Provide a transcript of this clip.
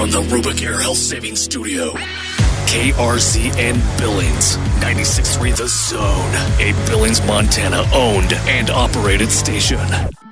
on the Rubik Air Health Savings Studio. KRZN Billings, 96.3 The Zone, a Billings, Montana owned and operated station.